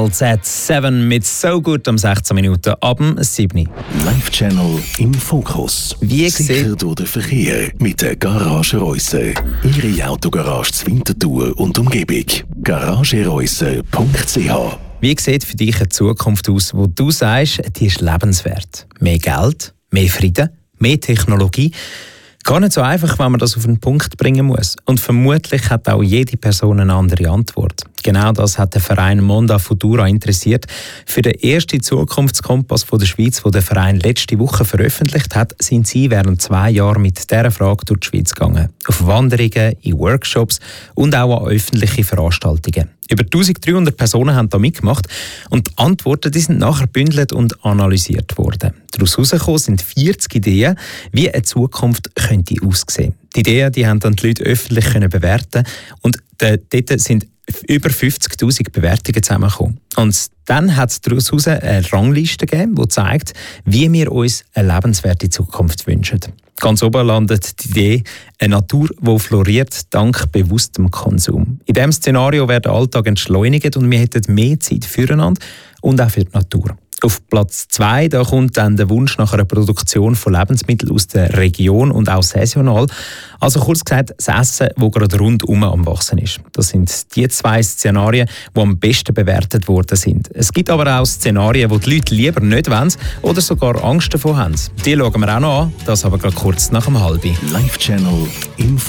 Channel Z7 mit «So gut» um 16 Minuten ab dem 7. Live Channel im Fokus. Wie Sicher durch den Verkehr mit der Garage Reuse. Ihre Autogarage zur Winterthur und Umgebung. garagereuse.ch. Wie sieht für dich eine Zukunft aus, wo du sagst, die ist lebenswert? Mehr Geld, mehr Frieden, mehr Technologie? Gar nicht so einfach, wenn man das auf den Punkt bringen muss. Und vermutlich hat auch jede Person eine andere Antwort. Genau das hat der Verein Monda Futura interessiert. Für den ersten Zukunftskompass der Schweiz, den der Verein letzte Woche veröffentlicht hat, sind sie während 2 Jahren mit dieser Frage durch die Schweiz gegangen. Auf Wanderungen, in Workshops und auch an öffentliche Veranstaltungen. Über 1300 Personen haben da mitgemacht und die Antworten die sind nachher gebündelt und analysiert worden. Daraus herausgekommen sind 40 Ideen, wie eine Zukunft könnte aussehen. Die Ideen die haben dann die Leute öffentlich bewerten und dort sind über 50'000 Bewertungen zusammengekommen. Und dann hat es daraus eine Rangliste gegeben, die zeigt, wie wir uns eine lebenswerte Zukunft wünschen. Ganz oben landet die Idee, eine Natur, die floriert dank bewusstem Konsum. In diesem Szenario wäre der Alltag entschleunigt und wir hätten mehr Zeit füreinander und auch für die Natur. Auf Platz 2 da kommt dann der Wunsch nach einer Produktion von Lebensmitteln aus der Region und auch saisonal. Also kurz gesagt, das Essen, das gerade rundum am Wachsen ist. Das sind die 2 Szenarien, die am besten bewertet worden sind. Es gibt aber auch Szenarien, die die Leute lieber nicht wollen oder sogar Angst davor haben. Die schauen wir auch noch an, das aber gerade kurz nach dem 12:30. Live Channel im